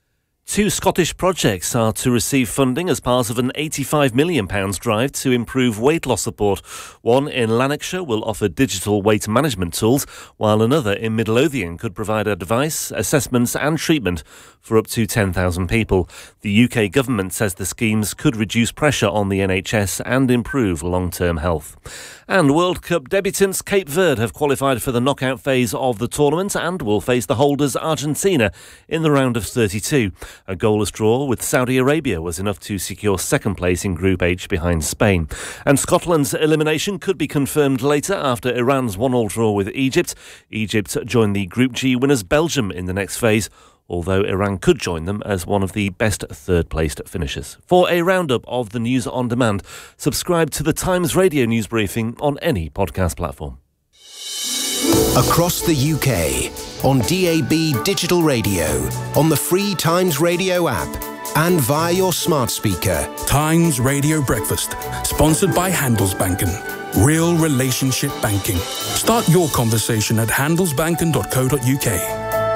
Two Scottish projects are to receive funding as part of an eighty-five million pounds drive to improve weight loss support. One in Lanarkshire will offer digital weight management tools, while another in Midlothian could provide advice, assessments and treatment for up to ten thousand people. The U K government says the schemes could reduce pressure on the N H S and improve long-term health. And World Cup debutants Cape Verde have qualified for the knockout phase of the tournament and will face the holders Argentina in the round of thirty-two. A goalless draw with Saudi Arabia was enough to secure second place in Group H behind Spain. And Scotland's elimination could be confirmed later after Iran's one-all draw with Egypt. Egypt joined the Group G winners Belgium in the next phase, although Iran could join them as one of the best third-placed finishers. For a roundup of the news on demand, subscribe to the Times Radio news briefing on any podcast platform. Across the U K, on D A B digital radio, on the free Times Radio app, and via your smart speaker. Times Radio Breakfast, sponsored by Handelsbanken. Real relationship banking. Start your conversation at handelsbanken dot co dot uk.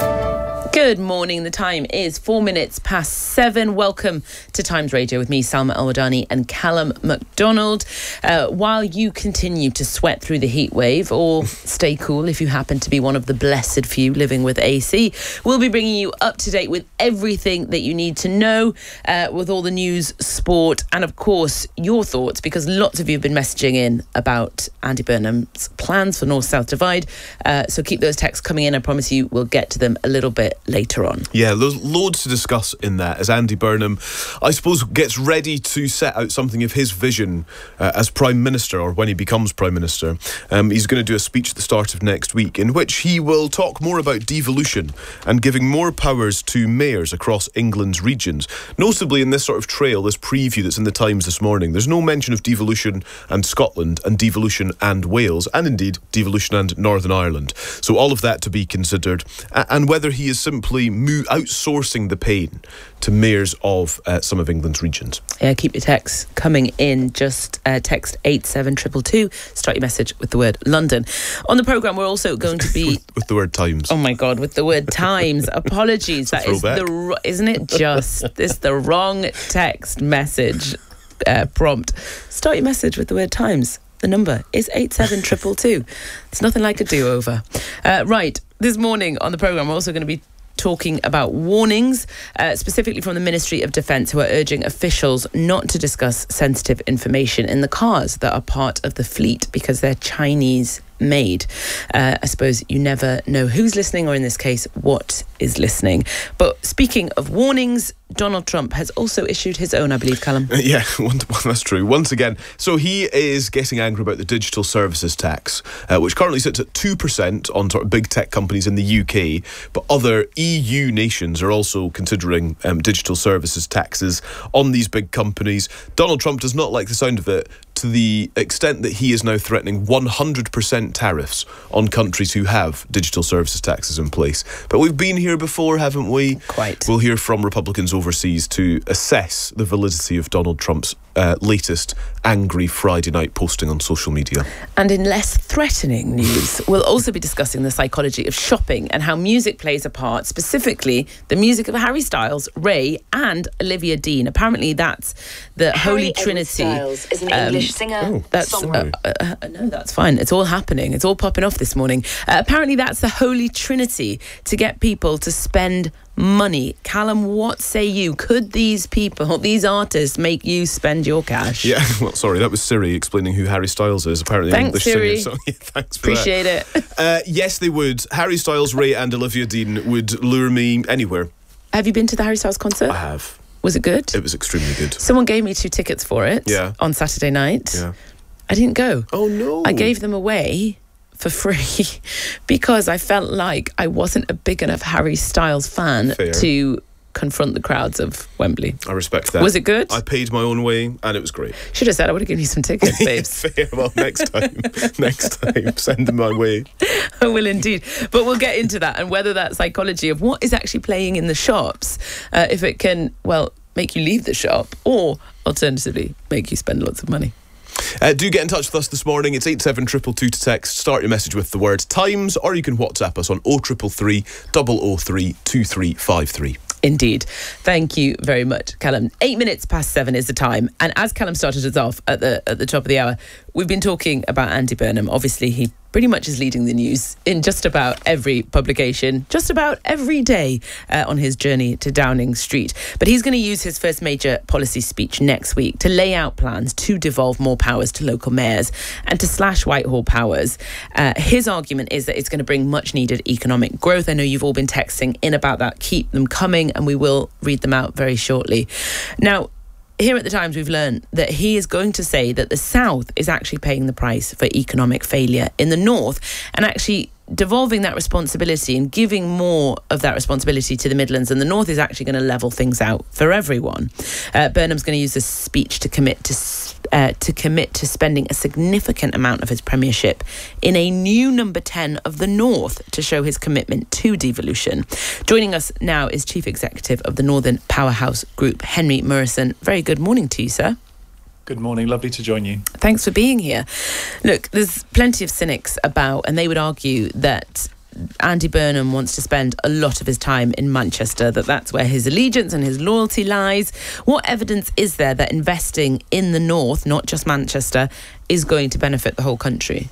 Good morning. The time is four minutes past seven. Welcome to Times Radio with me, Salma Al-Wadani and Callum MacDonald. Uh, while you continue to sweat through the heat wave, or stay cool if you happen to be one of the blessed few living with A C, we'll be bringing you up to date with everything that you need to know, uh, with all the news, sport, and of course your thoughts, because lots of you have been messaging in about Andy Burnham's plans for North-South Divide. Uh, so keep those texts coming in. I promise you we'll get to them a little bit later on. Yeah, there's loads to discuss in that as Andy Burnham, I suppose, gets ready to set out something of his vision uh, as Prime Minister, or when he becomes Prime Minister. Um, he's going to do a speech at the start of next week in which he will talk more about devolution and giving more powers to mayors across England's regions. Notably in this sort of trail, this preview that's in the Times this morning, there's no mention of devolution and Scotland and devolution and Wales, and indeed devolution and Northern Ireland. So all of that to be considered, and whether he is simply move, outsourcing the pain to mayors of uh, some of England's regions. Yeah, keep your texts coming in. Just uh, text eight seven two two two. Start your message with the word London. On the programme, we're also going to be... with, with the word Times. Oh my God, with the word Times. Apologies. That is the... Isn't it just... It's the wrong text message uh, prompt. Start your message with the word Times. The number is eight seven two two two. It's nothing like a do-over. Uh, right, this morning on the programme, we're also going to be talking about warnings, uh, specifically from the Ministry of Defence, who are urging officials not to discuss sensitive information in the cars that are part of the fleet because they're Chinese made. Uh, I suppose you never know who's listening, or in this case, what is listening. But speaking of warnings, Donald Trump has also issued his own, I believe, Callum. Uh, yeah, one, that's true. Once again. So he is getting angry about the digital services tax, uh, which currently sits at two percent on sort of big tech companies in the U K. But other E U nations are also considering um, digital services taxes on these big companies. Donald Trump does not like the sound of it, to the extent that he is now threatening one hundred percent tariffs on countries who have digital services taxes in place. But we've been here before, haven't we? Quite. We'll hear from Republicans overseas to assess the validity of Donald Trump's uh, latest angry Friday night posting on social media. And in less threatening news, we'll also be discussing the psychology of shopping and how music plays a part, specifically the music of Harry Styles, Ray and Olivia Dean. Apparently that's the Harry Holy Trinity. Styles is an um, English singer. Oh, that's uh, uh, uh, no, that's fine. It's all happening. It's all popping off this morning. Uh, apparently that's the Holy Trinity to get people to spend money. Callum, what say you? Could these people, these artists, make you spend your cash? Yeah, well, sorry, that was Siri explaining who Harry Styles is, apparently an Thanks, English Siri. singer. So, yeah, thanks for Appreciate that. it. Uh, yes, they would. Harry Styles, Ray and Olivia Dean would lure me anywhere. Have you been to the Harry Styles concert? I have. Was it good? It was extremely good. Someone gave me two tickets for it Yeah. on Saturday night. Yeah. I didn't go. Oh, no. I gave them away for free because I felt like I wasn't a big enough Harry Styles fan Fair. to confront the crowds of Wembley. I respect that. Was it good? I paid my own way and it was great. Should have said I would have given you some tickets, babes. Fair. Well, next time. next time. Send them my way. I will indeed. But we'll get into that and whether that psychology of what is actually playing in the shops, uh, if it can, well, make you leave the shop or alternatively make you spend lots of money. Uh, do get in touch with us this morning. It's eight seven two two two to text. Start your message with the word Times, or you can WhatsApp us on oh three three three, double oh three, two three five three. Indeed. Thank you very much, Callum. Eight minutes past seven is the time. And as Callum started us off at the at the top of the hour, we've been talking about Andy Burnham. Obviously, he pretty much is leading the news in just about every publication, just about every day uh, on his journey to Downing Street. But he's going to use his first major policy speech next week to lay out plans to devolve more powers to local mayors and to slash Whitehall powers. Uh, his argument is that it's going to bring much needed economic growth. I know you've all been texting in about that. Keep them coming, and we will read them out very shortly. Now, here at the Times, we've learned that he is going to say that the South is actually paying the price for economic failure in the North and actually devolving that responsibility and giving more of that responsibility to the Midlands, and the North is actually going to level things out for everyone. Uh, Burnham's going to use this speech to commit to uh, to commit to spending a significant amount of his premiership in a new number ten of the North to show his commitment to devolution. Joining us now is Chief Executive of the Northern Powerhouse Group, Henry Murison. Very good morning to you, sir. Good morning. Lovely to join you. Thanks for being here. Look, there's plenty of cynics about, and they would argue that Andy Burnham wants to spend a lot of his time in Manchester, that that's where his allegiance and his loyalty lies. What evidence is there that investing in the North, not just Manchester, is going to benefit the whole country?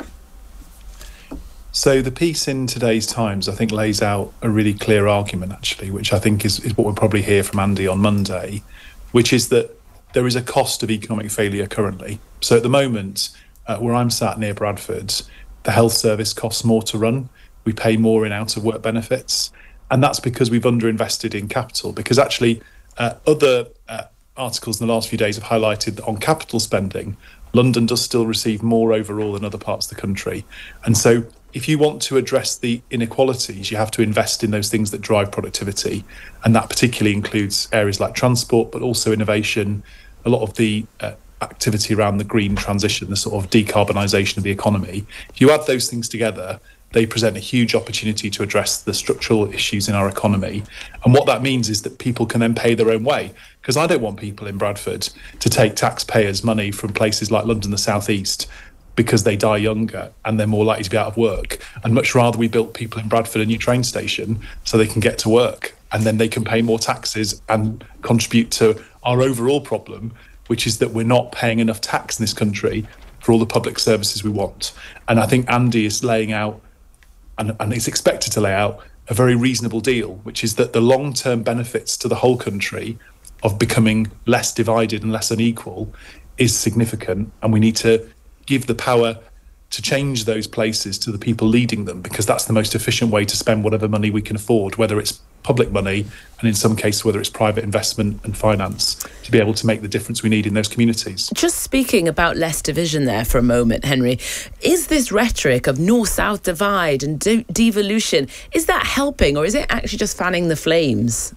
So the piece in today's Times, I think, lays out a really clear argument, actually, which I think is, is what we'll probably hear from Andy on Monday, which is that there is a cost of economic failure currently. So at the moment, uh, where I'm sat near Bradford, the health service costs more to run. We pay more in out-of-work benefits. And that's because we've underinvested in capital. Because actually, uh, other uh, articles in the last few days have highlighted that on capital spending, London does still receive more overall than other parts of the country. And so if you want to address the inequalities, you have to invest in those things that drive productivity. And that particularly includes areas like transport, but also innovation, a lot of the uh, activity around the green transition, the sort of decarbonisation of the economy. If you add those things together, they present a huge opportunity to address the structural issues in our economy. And what that means is that people can then pay their own way. Because I don't want people in Bradford to take taxpayers' money from places like London, the South East, because they die younger and they're more likely to be out of work. And much rather we built people in Bradford a new train station so they can get to work and then they can pay more taxes and contribute to our overall problem, which is that we're not paying enough tax in this country for all the public services we want. And I think Andy is laying out, and, and is expected to lay out, a very reasonable deal, which is that the long-term benefits to the whole country of becoming less divided and less unequal is significant, and we need to give the power to change those places to the people leading them, because that's the most efficient way to spend whatever money we can afford, whether it's public money and in some cases whether it's private investment and finance, to be able to make the difference we need in those communities. Just speaking about less division there for a moment, Henry, is this rhetoric of north-south divide and de- devolution, is that helping or is it actually just fanning the flames?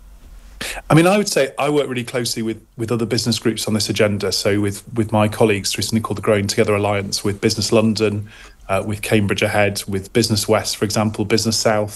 I mean, I would say I work really closely with, with other business groups on this agenda. So with, with my colleagues through something called the Growing Together Alliance, with Business London, uh, with Cambridge Ahead, with Business West, for example, Business South.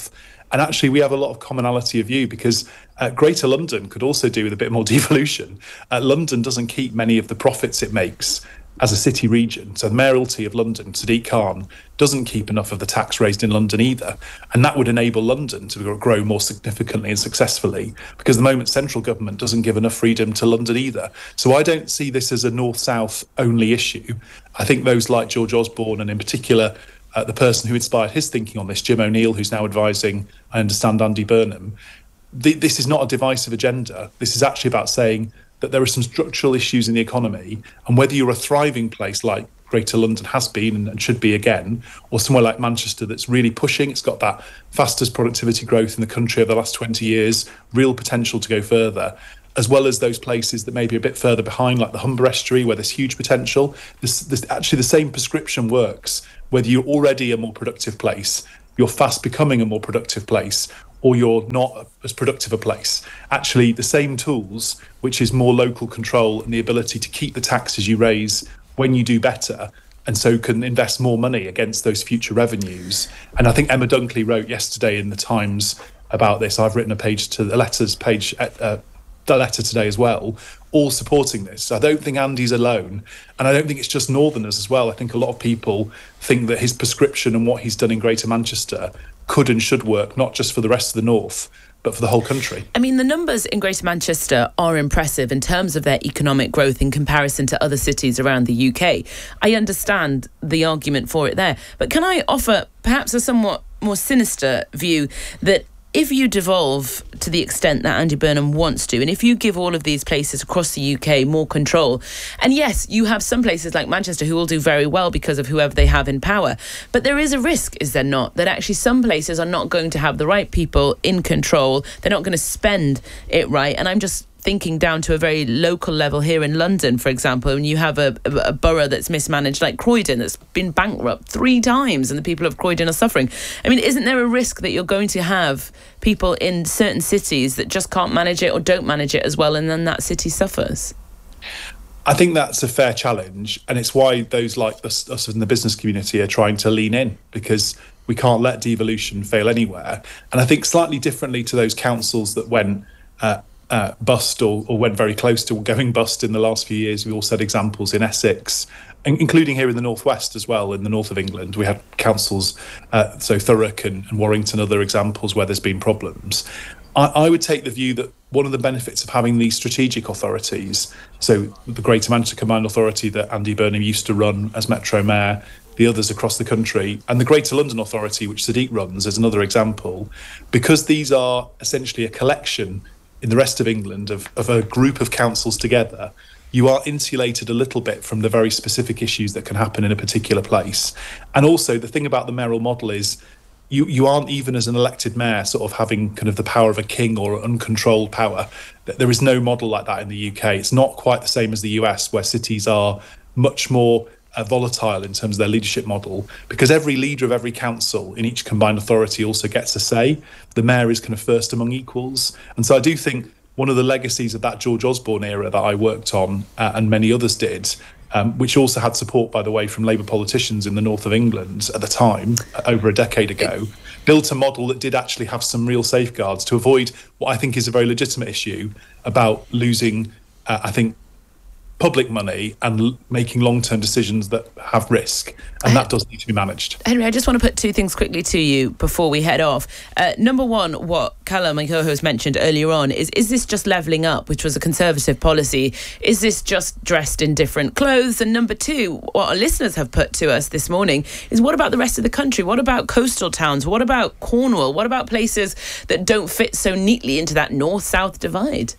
And actually, we have a lot of commonality of view because uh, Greater London could also do with a bit more devolution. Uh, London doesn't keep many of the profits it makes as a city region. So the mayoralty of London, Sadiq Khan, doesn't keep enough of the tax raised in London either. And that would enable London to grow more significantly and successfully, because at the moment central government doesn't give enough freedom to London either. So I don't see this as a north-south only issue. I think those like George Osborne, and in particular uh, the person who inspired his thinking on this, Jim O'Neill, who's now advising, I understand, Andy Burnham, th- this is not a divisive agenda. This is actually about saying that there are some structural issues in the economy, and whether you're a thriving place like Greater London has been and should be again, or somewhere like Manchester that's really pushing, it's got that fastest productivity growth in the country over the last twenty years, real potential to go further, as well as those places that may be a bit further behind, like the Humber Estuary, where there's huge potential. This, this, actually, the same prescription works whether you're already a more productive place, you're fast becoming a more productive place, or you're not as productive a place. Actually, the same tools, which is more local control and the ability to keep the taxes you raise when you do better, and so can invest more money against those future revenues. And I think Emma Dunkley wrote yesterday in the Times about this. I've written a page to the letters page, uh, the letter today as well, all supporting this. I don't think Andy's alone, and I don't think it's just Northerners as well. I think a lot of people think that his prescription and what he's done in Greater Manchester could and should work, not just for the rest of the North, but for the whole country. I mean, the numbers in Greater Manchester are impressive in terms of their economic growth in comparison to other cities around the U K. I understand the argument for it there. But can I offer perhaps a somewhat more sinister view that if you devolve to the extent that Andy Burnham wants to, and if you give all of these places across the U K more control, and yes, you have some places like Manchester who will do very well because of whoever they have in power, but there is a risk, is there not, that actually some places are not going to have the right people in control, they're not going to spend it right. And I'm just thinking down to a very local level here in London, for example, when you have a, a, a borough that's mismanaged like Croydon, that's been bankrupt three times and the people of Croydon are suffering. I mean, isn't there a risk that you're going to have people in certain cities that just can't manage it or don't manage it as well, and then that city suffers? I think that's a fair challenge, and it's why those like us, us in the business community are trying to lean in, because we can't let devolution fail anywhere. And I think slightly differently to those councils that went uh, Uh, bust or, or went very close to going bust in the last few years. We also had examples in Essex, including here in the northwest as well, in the north of England. We had councils, uh, so Thurrock and, and Warrington, other examples where there's been problems. I, I would take the view that one of the benefits of having these strategic authorities, so the Greater Manchester Combined Authority that Andy Burnham used to run as Metro Mayor, the others across the country, and the Greater London Authority, which Sadiq runs, is another example, because these are essentially a collection in the rest of England of, of a group of councils together, you are insulated a little bit from the very specific issues that can happen in a particular place. And also the thing about the mayoral model is you, you aren't, even as an elected mayor, sort of having kind of the power of a king or uncontrolled power. There is no model like that in the U K. It's not quite the same as the U S, where cities are much more Uh, volatile in terms of their leadership model, because every leader of every council in each combined authority also gets a say. The mayor is kind of first among equals. And so I do think one of the legacies of that George Osborne era that I worked on, uh, and many others did, um, which also had support, by the way, from Labour politicians in the north of England at the time, uh, over a decade ago, built a model that did actually have some real safeguards to avoid what I think is a very legitimate issue about losing, uh, I think, public money and l- making long-term decisions that have risk, and that does need to be managed. Henry, I just want to put two things quickly to you before we head off. Uh, number one, what Callum, my co-host, mentioned earlier on is, is this just levelling up, which was a Conservative policy? Is this just dressed in different clothes? And number two, what our listeners have put to us this morning is, what about the rest of the country? What about coastal towns? What about Cornwall? What about places that don't fit so neatly into that north-south divide?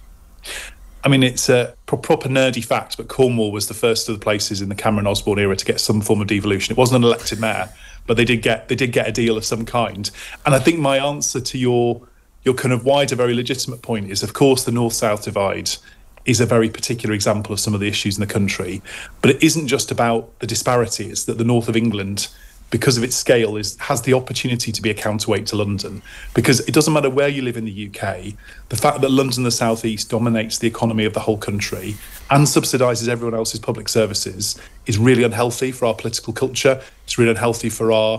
I mean, it's a pro- proper nerdy fact, but Cornwall was the first of the places in the Cameron Osborne era to get some form of devolution. It wasn't an elected mayor, but they did get they did get a deal of some kind. And I think my answer to your your kind of wider, very legitimate point is, of course, the north-south divide is a very particular example of some of the issues in the country. But it isn't just about the disparity. It's that the north of England, because of its scale, is has the opportunity to be a counterweight to London. Because it doesn't matter where you live in the U K, the fact that London, the South East, dominates the economy of the whole country and subsidises everyone else's public services is really unhealthy for our political culture. It's really unhealthy for our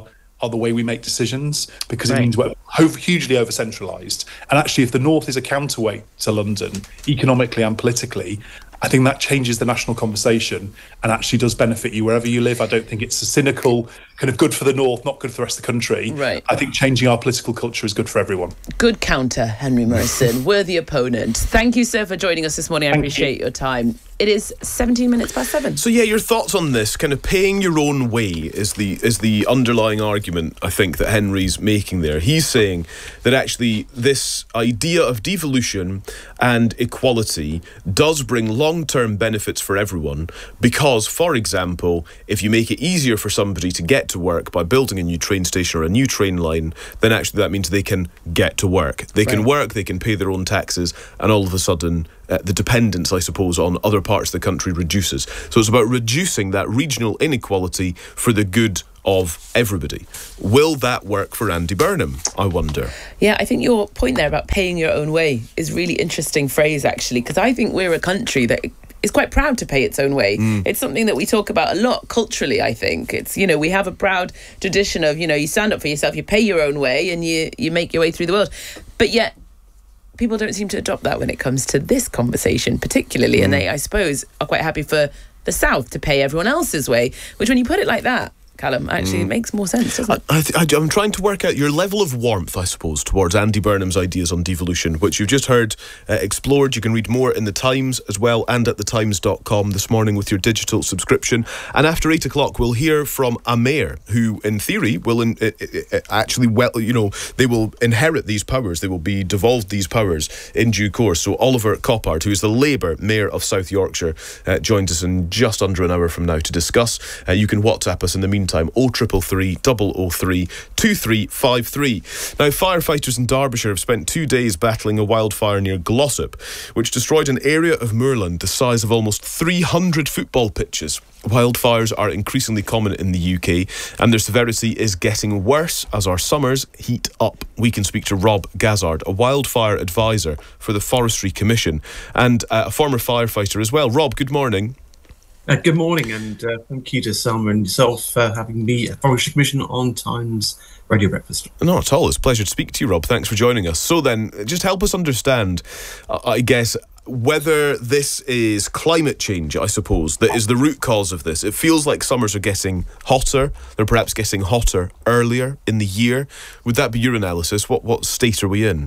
are the way we make decisions, because it Right. means we're ho- hugely over centralised. And actually, if the North is a counterweight to London, economically and politically, I think that changes the national conversation and actually does benefit you wherever you live. I don't think it's a cynical kind of good for the North, not good for the rest of the country. Right. I think changing our political culture is good for everyone. Good counter, Henry Morrison. Worthy opponent. Thank you, sir, for joining us this morning. I Thank appreciate your time. It is seventeen minutes past seven. So yeah, your thoughts on this? Kind of paying your own way is the is the underlying argument I think that Henry's making there. He's saying that actually this idea of devolution and equality does bring long-term benefits for everyone, because, for example, if you make it easier for somebody to get to work by building a new train station or a new train line, then actually that means they can get to work. They can Right. work, they can pay their own taxes, and all of a sudden uh, the dependence, I suppose, on other parts of the country reduces. So it's about reducing that regional inequality for the good of everybody. Will that work for Andy Burnham, I wonder? Yeah, I think your point there about paying your own way is really interesting phrase, actually, because I think we're a country that is quite proud to pay its own way. Mm. It's something that we talk about a lot culturally, I think. It's, you know, we have a proud tradition of, you know, you stand up for yourself, you pay your own way, and you, you make your way through the world. But yet, people don't seem to adopt that when it comes to this conversation, particularly. Mm. And they, I suppose, are quite happy for the South to pay everyone else's way, which when you put it like that, Callum, actually Mm. it makes more sense, doesn't it? I, I, I'm trying to work out your level of warmth, I suppose, towards Andy Burnham's ideas on devolution, which you've just heard uh, explored. You can read more in The Times as well, and at the times dot com this morning with your digital subscription. And after eight o'clock, we'll hear from a mayor who, in theory, will in, uh, uh, actually, well, you know, they will inherit these powers. They will be devolved these powers in due course. So Oliver Coppard, who is the Labour Mayor of South Yorkshire, uh, joins us in just under an hour from now to discuss. Uh, you can WhatsApp us in the meantime. oh triple three, double oh three, two three five three. Now, firefighters in Derbyshire have spent two days battling a wildfire near Glossop, which destroyed an area of moorland the size of almost three hundred football pitches. Wildfires are increasingly common in the U K, and their severity is getting worse as our summers heat up. We can speak to Rob Gazzard, a wildfire advisor for the Forestry Commission, and uh, a former firefighter as well. Rob, good morning. Uh, good morning, and uh, thank you to Selma and yourself for uh, having me at Forestry Commission on Times Radio Breakfast. Not at all. It's a pleasure to speak to you, Rob. Thanks for joining us. So then, just help us understand, uh, I guess, whether this is climate change, I suppose, that is the root cause of this. It feels like summers are getting hotter. They're perhaps getting hotter earlier in the year. Would that be your analysis? What, what state are we in?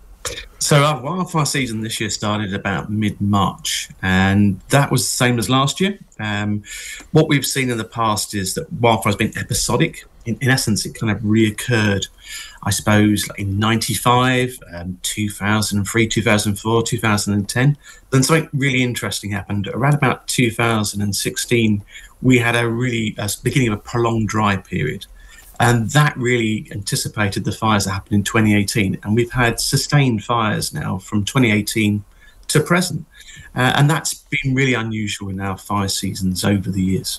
So our wildfire season this year started about mid-March, and that was the same as last year. Um, what we've seen in the past is that wildfire has been episodic. In, in essence, it kind of reoccurred, I suppose, like in ninety-five, um, two thousand three, two thousand four, two thousand ten. Then something really interesting happened. Around about two thousand sixteen, we had a really uh, beginning of a prolonged dry period. And that really anticipated the fires that happened in twenty eighteen. And we've had sustained fires now from twenty eighteen to present. Uh, and that's been really unusual in our fire seasons over the years.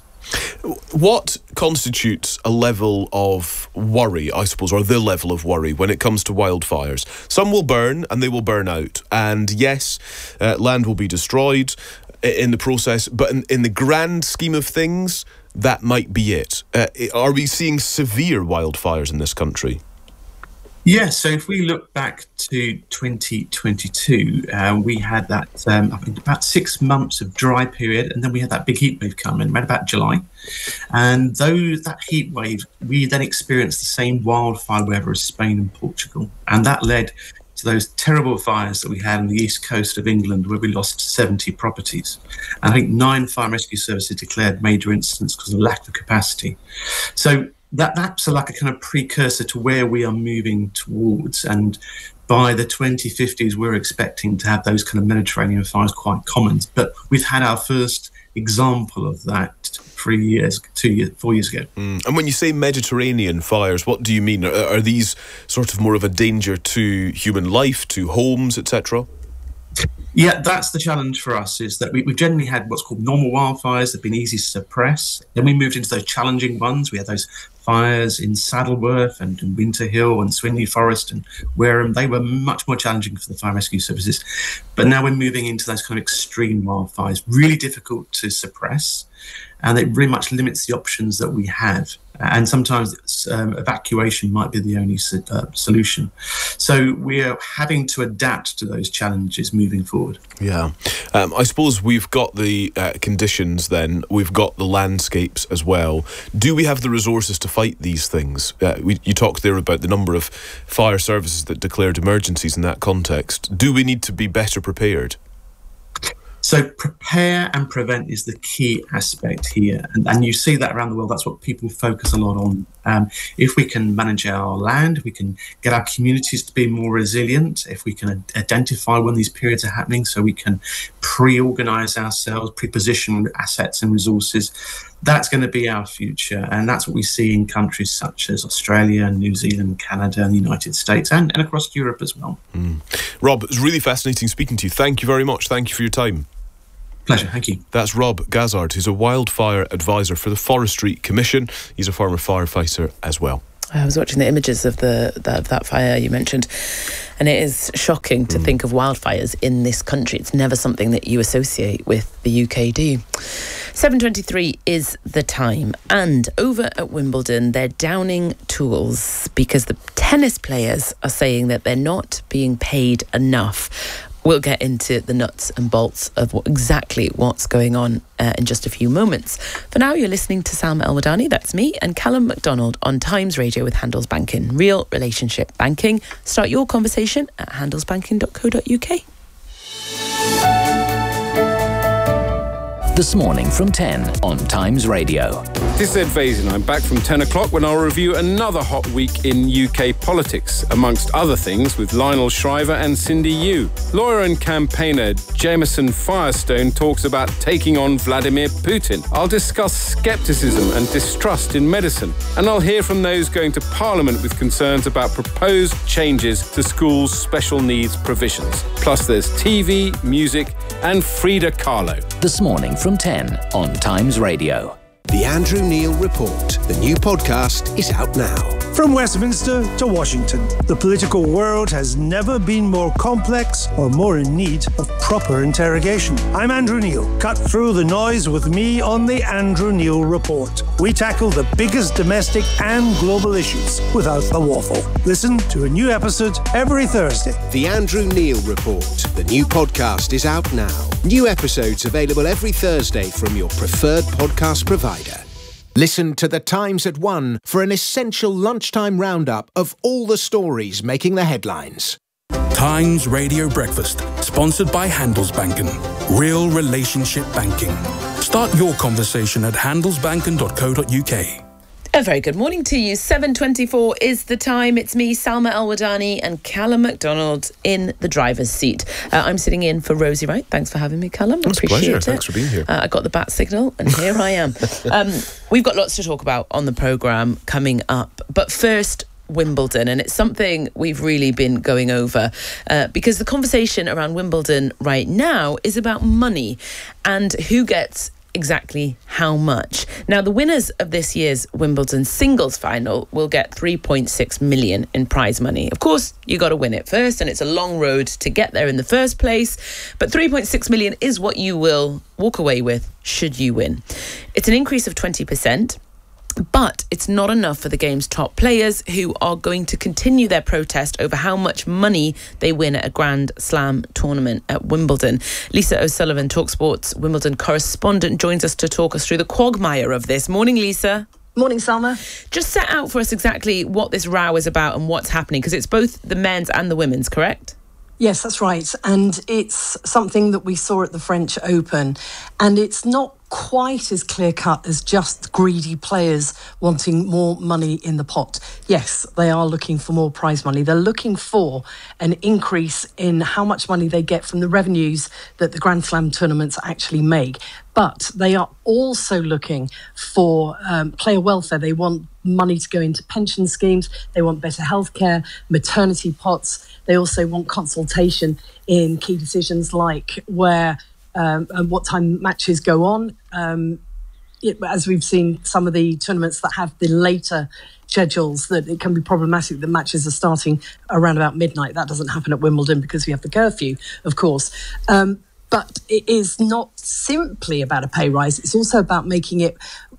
What constitutes a level of worry, I suppose, or the level of worry when it comes to wildfires? Some will burn and they will burn out. And yes, uh, land will be destroyed in the process. But in, in the grand scheme of things, that might be it. Uh, are we seeing severe wildfires in this country? Yeah, so if we look back to twenty twenty-two, uh, we had that um, I think about six months of dry period, and then we had that big heat wave come in around about July. And those that heat wave, we then experienced the same wildfire weather as Spain and Portugal, and that led to those terrible fires that we had on the east coast of England, where we lost seventy properties. And I think nine fire and rescue services declared major incidents because of lack of capacity. So that that's a, like a kind of precursor to where we are moving towards. And by the twenty fifties, we're expecting to have those kind of Mediterranean fires quite common. But we've had our first example of that three years, two years, four years ago. Mm. And when you say Mediterranean fires, what do you mean? Are, are these sort of more of a danger to human life, to homes, et cetera? Yeah, that's the challenge for us, is that we, we've generally had what's called normal wildfires that have been easy to suppress. Then we moved into those challenging ones. We had those fires in Saddleworth and in Winter Hill and Swindley Forest and Wareham. They were much more challenging for the fire rescue services. But now we're moving into those kind of extreme wildfires, really difficult to suppress. And it very much limits the options that we have. And sometimes um, evacuation might be the only so, uh, solution. So we're having to adapt to those challenges moving forward. Yeah. Um, I suppose we've got the uh, conditions then, we've got the landscapes as well. Do we have the resources to fight these things? Uh, we, you talked there about the number of fire services that declared emergencies in that context. Do we need to be better prepared? So prepare and prevent is the key aspect here. And, and you see that around the world. That's what people focus a lot on. Um, if we can manage our land, we can get our communities to be more resilient. If we can identify when these periods are happening, so we can pre-organise ourselves, pre-position assets and resources, that's going to be our future. And that's what we see in countries such as Australia, New Zealand, Canada, and the United States, and, and across Europe as well. Mm. Rob, it was really fascinating speaking to you. Thank you very much. Thank you for your time. Pleasure, thank you. That's Rob Gazzard, who's a wildfire advisor for the Forestry Commission. He's a former firefighter as well. I was watching the images of the, the of that fire you mentioned, and it is shocking to mm. think of wildfires in this country. It's never something that you associate with the U K, do you? seven twenty-three is the time, and over at Wimbledon they're downing tools because the tennis players are saying that they're not being paid enough. We'll get into the nuts and bolts of what, exactly what's going on uh, in just a few moments. For now, you're listening to Salma El-Wadani, that's me, and Callum MacDonald on Times Radio with Handelsbanken. Real relationship banking. Start your conversation at handelsbanken dot co dot uk. This morning from ten on Times Radio. This is Ed Vaison. I'm back from ten o'clock when I'll review another hot week in U K politics, amongst other things with Lionel Shriver and Cindy Yu. Lawyer and campaigner Jameson Firestone talks about taking on Vladimir Putin. I'll discuss scepticism and distrust in medicine, and I'll hear from those going to Parliament with concerns about proposed changes to schools' special needs provisions. Plus there's T V, music and Frida Kahlo. This morning from ten on Times Radio. The Andrew Neil Report, the new podcast, is out now. From Westminster to Washington, the political world has never been more complex or more in need of proper interrogation. I'm Andrew Neil. Cut through the noise with me on the Andrew Neil Report. We tackle the biggest domestic and global issues without the waffle. Listen to a new episode every Thursday. The Andrew Neil Report, the new podcast, is out now. New episodes available every Thursday from your preferred podcast provider. Listen to The Times at one for an essential lunchtime roundup of all the stories making the headlines. Times Radio Breakfast, sponsored by Handelsbanken. Real relationship banking. Start your conversation at handelsbanken dot co dot uk. A very good morning to you. seven twenty-four is the time. It's me, Salma El-Wadani, and Callum MacDonald in the driver's seat. Uh, I'm sitting in for Rosie Wright. Thanks for having me, Callum. It's a pleasure. It. Thanks for being here. Uh, I got the bat signal, and here I am. Um, we've got lots to talk about on the programme coming up. But first, Wimbledon, and it's something we've really been going over uh, because the conversation around Wimbledon right now is about money and who gets exactly how much. Now, the winners of this year's Wimbledon singles final will get three point six million in prize money. Of course, you got to win it first, and it's a long road to get there in the first place, but three point six million is what you will walk away with should you win. It's an increase of twenty percent. But it's not enough for the game's top players, who are going to continue their protest over how much money they win at a Grand Slam tournament at Wimbledon. Lisa O'Sullivan, TalkSport's Wimbledon correspondent, joins us to talk us through the quagmire of this. Morning, Lisa. Morning, Salma. Just set out for us exactly what this row is about and what's happening, because it's both the men's and the women's, correct? Yes, that's right. And it's something that we saw at the French Open. And it's not quite as clear-cut as just greedy players wanting more money in the pot. Yes, they are looking for more prize money. They're looking for an increase in how much money they get from the revenues that the Grand Slam tournaments actually make. But they are also looking for um, player welfare. They want money to go into pension schemes. They want better healthcare, maternity pots. They also want consultation in key decisions like where um, and what time matches go on. Um, it, as we've seen, some of the tournaments that have the later schedules, that it can be problematic that matches are starting around about midnight. That doesn't happen at Wimbledon because we have the curfew, of course. Um, But it is not simply about a pay rise. It's also about making it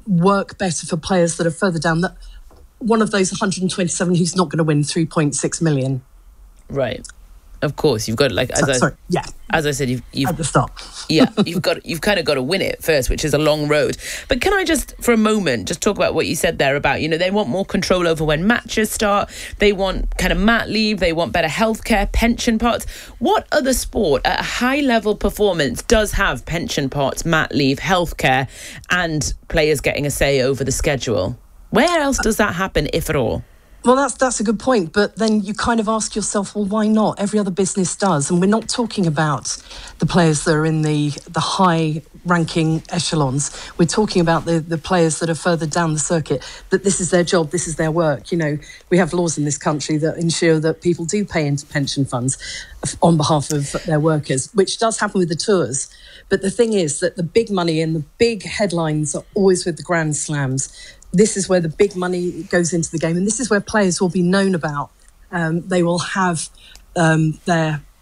work better for players that are further down. That one of those one hundred twenty-seven who's not going to win three point six million. Right. Of course, you've got like as So- I sorry, yeah. as I said, you've, you've At the start. yeah, you've got you've kind of got to win it first, which is a long road. But can I just, for a moment, just talk about what you said there about, you know, they want more control over when matches start. They want kind of mat leave. They want better healthcare, pension pots. What other sport at a high level performance does have pension pots, mat leave, healthcare, and players getting a say over the schedule? Where else does that happen, if at all? Well, that's that's a good point. But then you kind of ask yourself, well, why not? Every other business does. And we're not talking about the players that are in the, the high-ranking echelons. We're talking about the, the players that are further down the circuit, that this is their job, this is their work. You know, we have laws in this country that ensure that people do pay into pension funds on behalf of their workers, which does happen with the tours. But the thing is that the big money and the big headlines are always with the Grand Slams. This is where the big money goes into the game, and this is where players will be known about. Um, they will have um, their